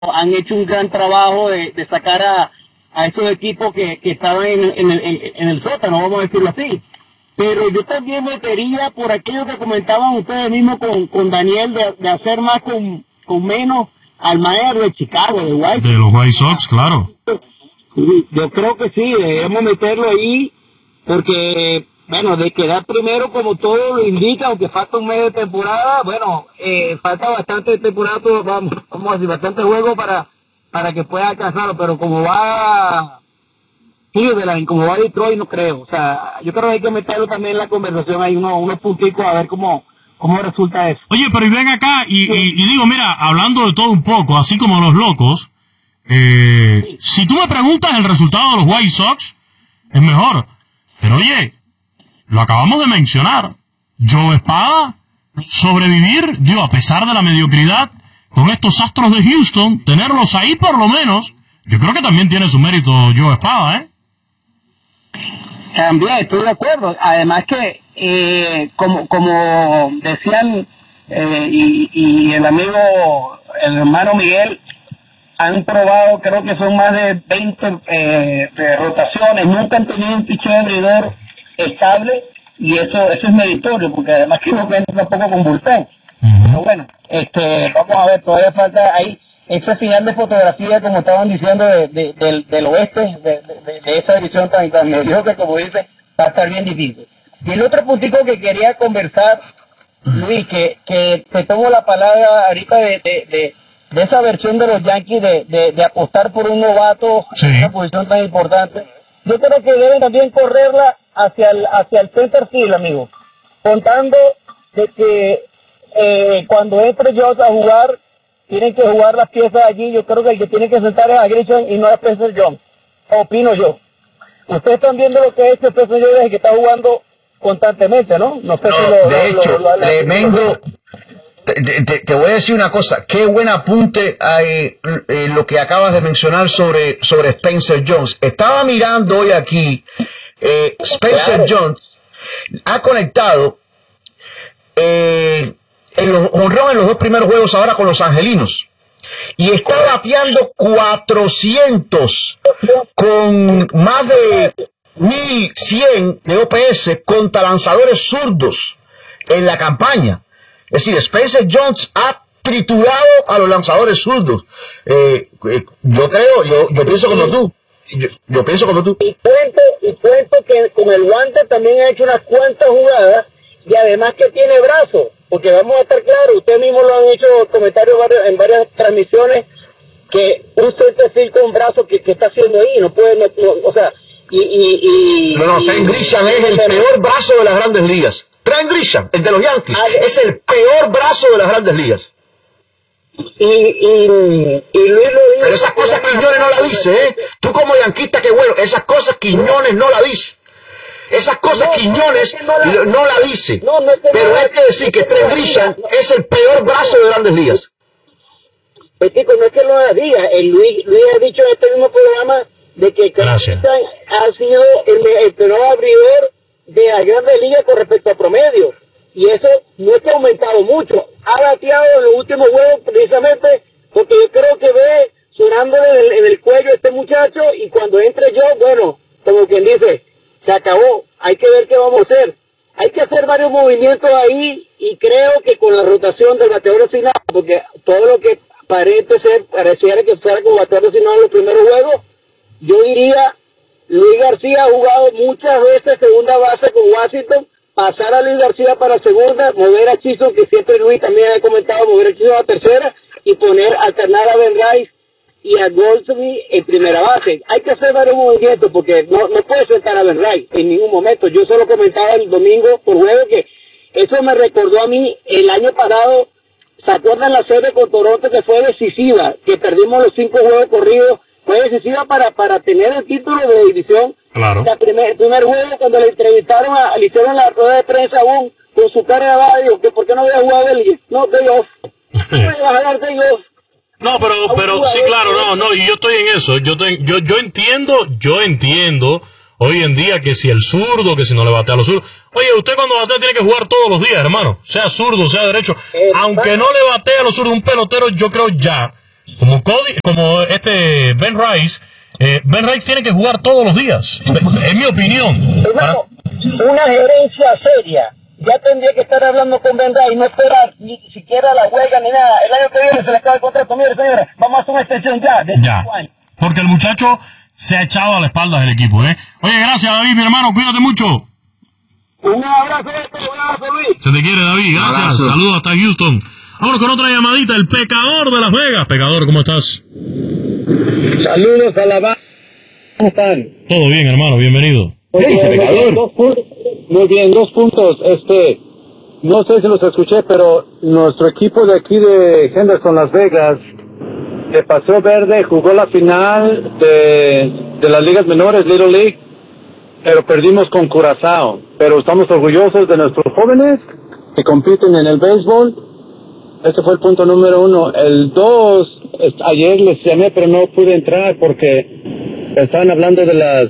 han hecho un gran trabajo de sacar a esos equipos que estaban en el sótano, vamos a decirlo así. Pero yo también metería por aquello que comentaban ustedes mismos con Daniel, de hacer más con menos al maestro de Chicago, de los White Sox, claro. Yo creo que sí, debemos meterlo ahí, porque, bueno, de quedar primero, como todo lo indica, aunque falta un mes de temporada, bueno, falta bastante temporada, vamos a decir, bastante juego para que pueda alcanzarlo, pero como va Cleveland, como va Detroit, no creo. O sea, yo creo que hay que meterlo también en la conversación, hay unos punticos a ver cómo resulta eso. Oye, pero y ven acá, y digo, mira, hablando de todo un poco, así como los locos, si tú me preguntas el resultado de los White Sox, es mejor. Pero oye, lo acabamos de mencionar. Joe Espada, sobrevivir, digo, a pesar de la mediocridad, con estos Astros de Houston, tenerlos ahí por lo menos, yo creo que también tiene su mérito Joe Espada, ¿eh? También estoy de acuerdo. Además que, como decían, y el hermano Miguel, han probado, creo que son más de 20 rotaciones, nunca han tenido un picheo abridor estable, y eso es meritorio, porque además que no cuentan tampoco con bullpen. Pero bueno, vamos a ver, todavía falta ahí ese final de fotografía, como estaban diciendo, del oeste, de esa división tan mediocre, como dice, va a estar bien difícil. Y el otro puntito que quería conversar, Luis, que te tomo la palabra ahorita de esa versión de los Yankees de apostar por un novato en una posición tan importante. Yo creo que deben también correrla hacia el center field, amigo, contando de que cuando entre Jones a jugar, tienen que jugar las piezas allí. Yo creo que el que tiene que sentar es a Grisham y no a Spencer Jones, opino yo. Ustedes están viendo lo que es Spencer Jones desde que está jugando constantemente, ¿no? No sé si de hecho, tremendo. Te voy a decir una cosa, qué buen apunte hay lo que acabas de mencionar sobre Spencer Jones. Estaba mirando hoy aquí, Spencer Jones ha conectado en los honrones en los dos primeros juegos ahora con los angelinos, y está bateando 400 con más de 1100 de OPS contra lanzadores zurdos en la campaña. Es decir, Spencer Jones ha triturado a los lanzadores zurdos. Yo pienso como tú. Yo pienso como tú. Y cuento que con el guante también ha hecho unas cuantas jugadas, y además que tiene brazos, porque vamos a estar claros, ustedes mismos lo han hecho comentarios en varias transmisiones, que un centerfield con brazos que está haciendo ahí, no puede, o sea, Trent Grisham es el peor brazo de las grandes ligas. Trent Grisham, el de los Yankees, es el peor brazo de las grandes ligas. Y Luis lo dice. Pero esas cosas Quiñones no la dice, ¿eh? Tú como yanquista, que bueno, esas cosas Quiñones no la dice. Esas cosas Quiñones no la dice. Pero hay que decir que Trent Grisham es el peor brazo de grandes ligas. Pues chico, no es que no la diga. Luis ha dicho en este mismo programa de que Grisham ha sido el peor abridor de la Grandes Ligas con respecto a promedio, y eso no es que ha aumentado mucho, ha bateado en los últimos juegos precisamente porque yo creo que ve sonándole en el cuello a este muchacho, y cuando entre yo, bueno, como quien dice, se acabó, hay que ver qué vamos a hacer, hay que hacer varios movimientos ahí, y creo que con la rotación del bateador designado, porque todo lo que pareciera que fuera como bateador designado en los primeros juegos, yo diría, Luis García ha jugado muchas veces segunda base con Washington, pasar a Luis García para segunda, mover a Chisholm, que siempre Luis también ha comentado, mover a Chisholm a tercera, y alternar a Ben Rice y a Goldsmith en primera base. Hay que hacer varios movimientos, porque no puede sentar a Ben Rice en ningún momento. Yo solo comentaba el domingo por juego que eso me recordó a mí el año pasado. ¿Se acuerdan la serie con Toronto que fue decisiva? Que perdimos los 5 juegos corridos. Fue decisiva para tener el título de división. Claro. El primer juego, cuando le entrevistaron, le hicieron la rueda de prensa aún, con su cara de abajo, dijo que por qué no había jugado él. No, day off. No me vas a dar day off. No, pero sí, claro, no, y yo estoy en eso. Yo entiendo hoy en día que si el zurdo, que si no le batea a los zurdos. Oye, usted cuando batea tiene que jugar todos los días, hermano. Sea zurdo, sea derecho. Aunque no le batee a los zurdos, un pelotero, yo creo ya como Cody, como Ben Rice. Ben Rice tiene que jugar todos los días, es mi opinión. Hermano, una gerencia seria ya tendría que estar hablando con Ben Rice y no esperar ni siquiera la huelga ni nada. El año que viene se le acaba el contrato. Mire, señora, vamos a hacer una extensión ya. Ya, porque el muchacho se ha echado a la espalda del equipo, ¿eh? Oye, gracias, David, mi hermano, cuídate mucho. Un abrazo, Luis. Se te quiere, David, gracias. Saludos hasta Houston. Vámonos con otra llamadita, el pecador de Las Vegas. Pecador, ¿cómo estás? Saludos a la banda. ¿Cómo están? Todo bien, hermano, bienvenido. ¿Qué dice, pecador? Muy bien, 2 puntos. No sé si los escuché, pero nuestro equipo de aquí de Henderson, Las Vegas, de Paseo Verde, jugó la final de las ligas menores, Little League, pero perdimos con Curazao. Pero estamos orgullosos de nuestros jóvenes que compiten en el béisbol. Este fue el punto número 1. El 2, ayer les llamé, pero no pude entrar porque estaban hablando de las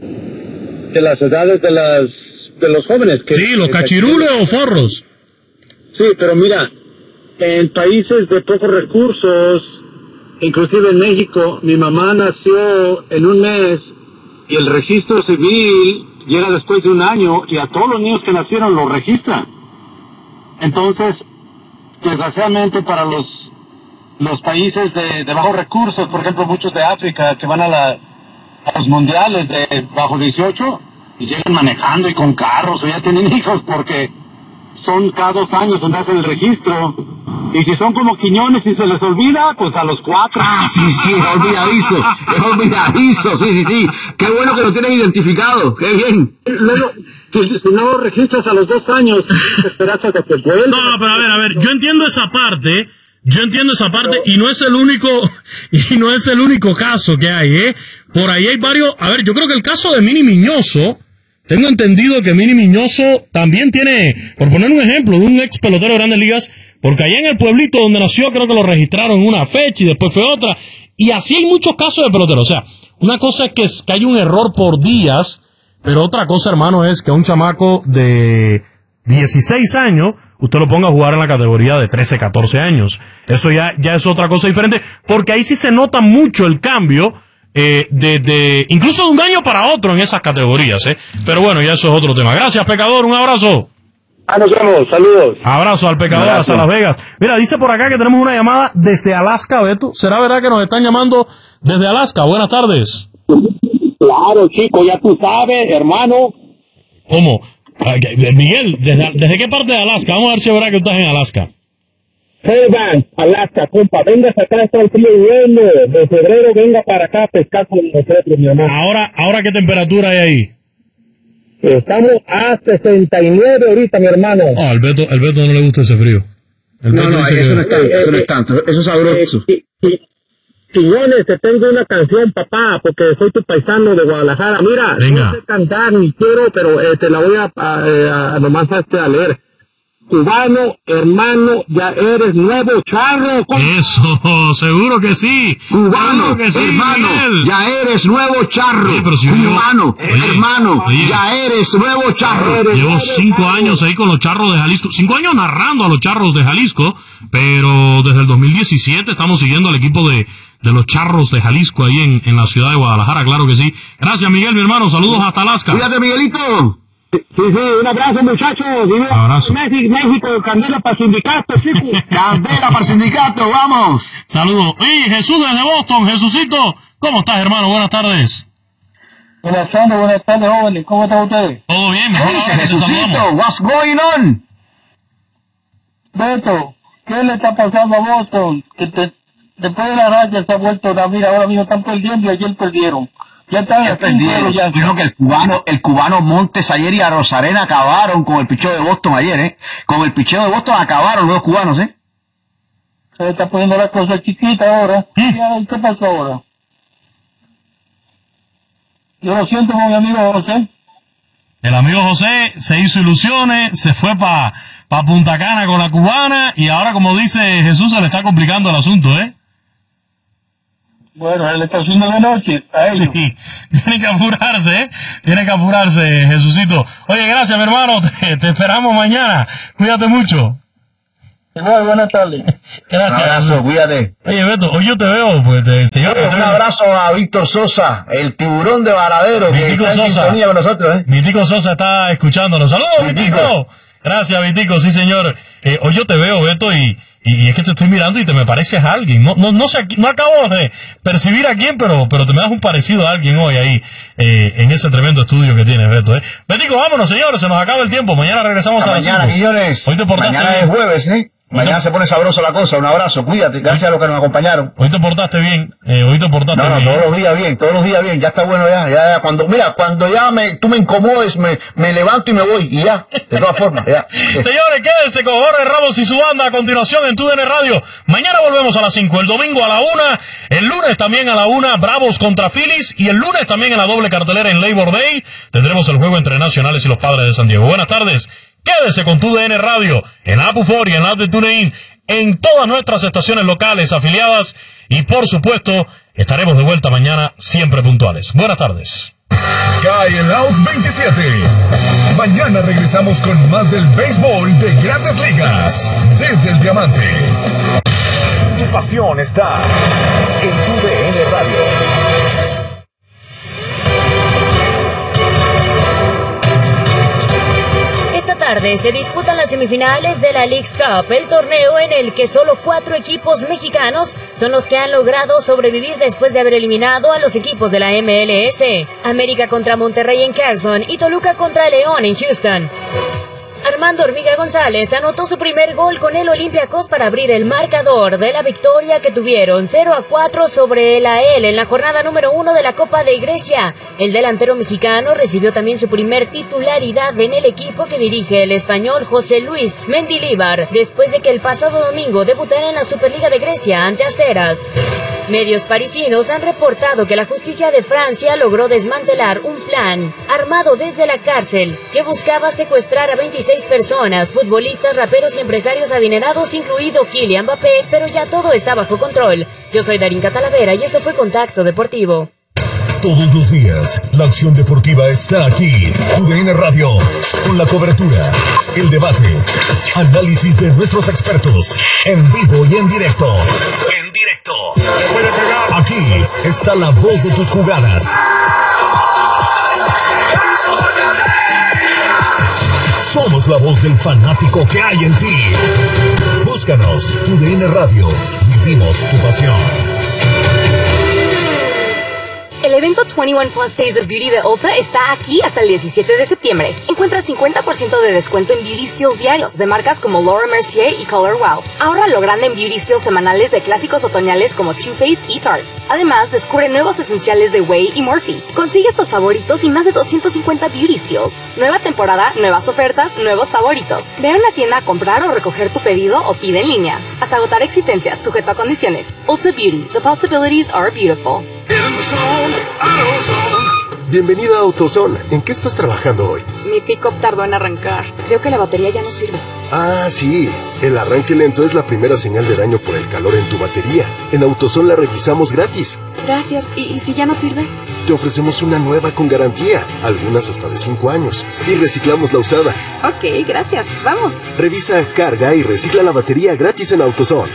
edades de los jóvenes. Sí, los cachirules o forros. Sí, pero mira, en países de pocos recursos, inclusive en México, mi mamá nació en un mes y el registro civil llega después de un año y a todos los niños que nacieron los registran. Entonces, desgraciadamente para los países de bajos recursos, por ejemplo muchos de África que van a los mundiales de bajo 18 y llegan manejando y con carros o ya tienen hijos porque son cada 2 años donde hacen el registro, y si son como Quiñones y se les olvida, pues a los 4. Sí, es olvidadizo, sí, qué bueno que lo tienen identificado, qué bien. Luego, si no registras a los 2 años, esperas a que te vuelva. No, pero a ver, yo entiendo esa parte y no es el único caso que hay, por ahí hay varios. A ver, yo creo que el caso de Mini Miñoso, tengo entendido que Mini Miñoso también tiene, por poner un ejemplo, de un ex pelotero de Grandes Ligas, porque allá en el pueblito donde nació creo que lo registraron una fecha y después fue otra, y así hay muchos casos de peloteros. O sea, una cosa es que hay un error por días, pero otra cosa, hermano, es que a un chamaco de 16 años usted lo ponga a jugar en la categoría de 13, 14 años. Eso ya es otra cosa diferente, porque ahí sí se nota mucho el cambio, incluso de un año para otro en esas categorías, pero bueno, ya eso es otro tema. Gracias, pecador, un abrazo. Nos vemos, saludos. Abrazo al pecador hasta Las Vegas. Mira, dice por acá que tenemos una llamada desde Alaska, Beto. ¿Será verdad que nos están llamando desde Alaska? Buenas tardes. Claro, chico, ya tú sabes, hermano. ¿Cómo? Miguel, ¿desde qué parte de Alaska? Vamos a ver si es verdad que estás en Alaska. Fairbanks, Alaska, compa, venga acá, está el frío bueno. De febrero venga para acá a pescar con nosotros, mi hermano. Ahora ¿qué temperatura hay ahí? Estamos a 69 ahorita, mi hermano. Al Beto no le gusta ese frío. No, eso no es tanto, eso es sabroso. Quiñones, te tengo una canción, papá, porque soy tu paisano de Guadalajara. Mira, venga. No sé cantar ni quiero, pero te la voy a nomás a leer. Cubano, hermano, ya eres nuevo charro. Eso, seguro que sí. Cubano, que sí, hermano, Miguel. ya eres nuevo charro. Sí, pero si Cubano, hermano, ya eres nuevo charro. Llevo 5 años ahí con los Charros de Jalisco. 5 años narrando a los Charros de Jalisco, pero desde el 2017 estamos siguiendo al equipo de los Charros de Jalisco ahí en la ciudad de Guadalajara, claro que sí. Gracias, Miguel, mi hermano. Saludos hasta Alaska. Cuídate, Miguelito. Sí, un abrazo, muchachos. Abrazo. México, candela para el sindicato, chicos. Candela para el sindicato, vamos. Saludos. Y Jesús desde Boston. Jesucito, ¿cómo estás, hermano? Buenas tardes. Buenas tardes, jóvenes. ¿Cómo están ustedes? Todo bien, ¿Qué dice Jesucito? What's going on? Beto, ¿qué le está pasando a Boston? Que después de la raya se ha vuelto a mira, ahora mismo están perdiendo y ayer perdieron. Ya perdieron. Dijo que el cubano Montes ayer y a Rosarena acabaron con el picheo de Boston ayer, Con el picheo de Boston acabaron los 2 cubanos, Se está poniendo la cosa chiquita ahora. ¿Qué pasó ahora? Yo lo siento con mi amigo José. El amigo José se hizo ilusiones, se fue pa Punta Cana con la cubana y ahora, como dice Jesús, se le está complicando el asunto, Bueno, él está haciendo de noche a ellos. Sí, tiene que apurarse, Jesucito. Oye, gracias, mi hermano, te esperamos mañana. Cuídate mucho. Buenas tardes. Gracias. Un abrazo, cuídate. Oye, Beto, hoy yo te veo, pues, señor. Un abrazo a Víctor Sosa, el tiburón de Varadero, que está en sintonía con nosotros, Vitico Sosa está escuchándonos. ¡Saludos, Vitico! Gracias, Vitico, sí, señor. Hoy yo te veo, Beto, y es que te estoy mirando y te me pareces a alguien. No sé, no acabo de percibir a quién, pero te me das un parecido a alguien hoy ahí, en ese tremendo estudio que tienes, Beto, Betico, vámonos, señores, se nos acaba el tiempo. Mañana regresamos a las 5. Mañana, Millones. Hoy te portaste mañana bien. Es jueves, Mañana se pone sabroso la cosa. Un abrazo, cuídate, gracias a los que nos acompañaron. Hoy te portaste bien, bien. Todos los días bien, ya está bueno ya. Cuando ya tú me incomodes, me levanto y me voy, y ya, de todas formas, ya. Señores, quédense con Jorge Ramos y su banda a continuación en TUDN Radio. Mañana volvemos a las 5, el domingo a la 1, el lunes también a la 1, Bravos contra Phillies, y el lunes también en la doble cartelera en Labor Day, tendremos el juego entre Nacionales y los Padres de San Diego. Buenas tardes. Quédese con TUDN Radio, en App Euforia, en la app de TuneIn, en todas nuestras estaciones locales afiliadas y, por supuesto, estaremos de vuelta mañana siempre puntuales. Buenas tardes. Cae el Out 27. Mañana regresamos con más del béisbol de Grandes Ligas desde el Diamante. Tu pasión está en TUDN Radio. Esta tarde se disputan las semifinales de la Leagues Cup, el torneo en el que solo 4 equipos mexicanos son los que han logrado sobrevivir después de haber eliminado a los equipos de la MLS. América contra Monterrey en Carson y Toluca contra León en Houston. Armando Hormiga González anotó su primer gol con el Olympiacos para abrir el marcador de la victoria que tuvieron 0-4 sobre el AEL en la jornada número 1 de la Copa de Grecia. El delantero mexicano recibió también su primer titularidad en el equipo que dirige el español José Luis Mendilibar, después de que el pasado domingo debutara en la Superliga de Grecia ante Asteras. Medios parisinos han reportado que la justicia de Francia logró desmantelar un plan armado desde la cárcel que buscaba secuestrar a 26 personas, futbolistas, raperos y empresarios adinerados, incluido Kylian Mbappé, pero ya todo está bajo control. Yo soy Darín Catalavera y esto fue Contacto Deportivo. Todos los días, la acción deportiva está aquí. TUDN Radio, con la cobertura, el debate, análisis de nuestros expertos, en vivo y en directo. Aquí está la voz de tus jugadas. Somos la voz del fanático que hay en ti. Búscanos, TUDN Radio. Vivimos tu pasión. El evento 21 Plus Days of Beauty de Ulta está aquí hasta el 17 de septiembre. Encuentra 50% de descuento en Beauty Steals diarios de marcas como Laura Mercier y Color Wow. Ahorra lo grande en Beauty Steals semanales de clásicos otoñales como Too Faced y Tarte. Además, descubre nuevos esenciales de Way y Morphe. Consigue estos favoritos y más de 250 Beauty Steals. Nueva temporada, nuevas ofertas, nuevos favoritos. Ve a una tienda a comprar o recoger tu pedido o pide en línea. Hasta agotar existencias, sujeto a condiciones. Ulta Beauty. The possibilities are beautiful. Bienvenida a AutoZone. ¿En qué estás trabajando hoy? Mi pick-up tardó en arrancar. Creo que la batería ya no sirve. Ah, sí. El arranque lento es la primera señal de daño por el calor en tu batería. En AutoZone la revisamos gratis. Gracias. ¿Y si ya no sirve? Te ofrecemos una nueva con garantía, algunas hasta de 5 años. Y reciclamos la usada. Ok, gracias. Vamos. Revisa, carga y recicla la batería gratis en AutoZone.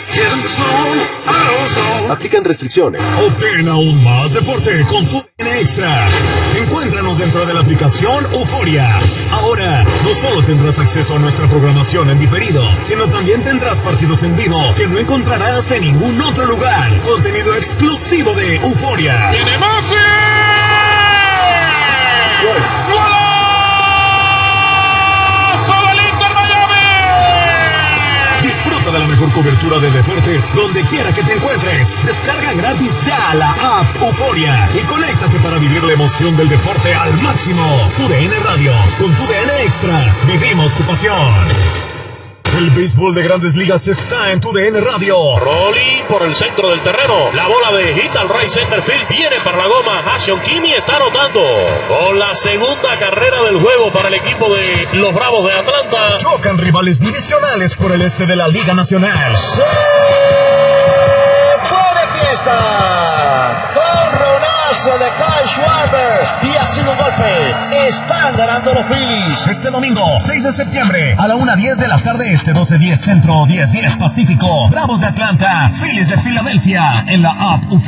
Aplican restricciones. Obtén aún más deporte con TUDN Extra. Encuéntranos dentro de la aplicación Euforia. Ahora, no solo tendrás acceso a nuestra programación en diferido, sino también tendrás partidos en vivo que no encontrarás en ningún otro lugar. Contenido exclusivo de Euforia. ¡Tiene Messi! Disfruta de la mejor cobertura de deportes donde quiera que te encuentres. Descarga gratis ya la app Euforia y conéctate para vivir la emoción del deporte al máximo. TUDN Radio, con TUDN Extra, vivimos tu pasión. El béisbol de Grandes Ligas está en TUDN Radio. Rolling por el centro del terreno. La bola de hit al right center field. Viene para la goma. Hashion Kimi está anotando con la segunda carrera del juego para el equipo de los Bravos de Atlanta. Chocan rivales divisionales por el este de la Liga Nacional. ¡Se fue de fiesta! ¡Con Ronaldo! batazo de Kyle Schwarber y ha sido un golpe. Están ganando los Phillies. Este domingo, 6 de septiembre, a la 1:10 de la tarde este, 12:10 centro, 10:10 pacífico. Bravos de Atlanta, Phillies de Filadelfia, en la App